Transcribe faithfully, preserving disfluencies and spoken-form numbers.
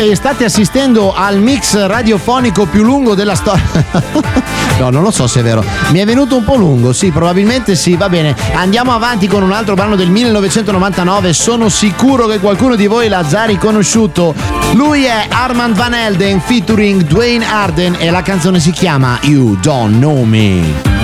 che state assistendo al mix radiofonico più lungo della storia. No, non lo so se è vero. Mi è venuto un po' lungo, sì, probabilmente sì. Va bene, andiamo avanti con un altro brano del millenovecentonovantanove. Sono sicuro che qualcuno di voi l'ha già riconosciuto. Lui è Armand Van Helden featuring Dwayne Arden e la canzone si chiama You Don't Know Me.